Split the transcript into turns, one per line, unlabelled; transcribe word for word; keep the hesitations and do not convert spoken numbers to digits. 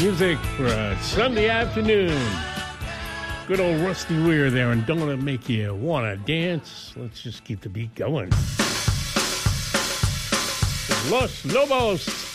music for a Sunday afternoon. Good old Rusty Weir there, and don't it make you want to dance? Let's just keep the beat going. Los Lobos.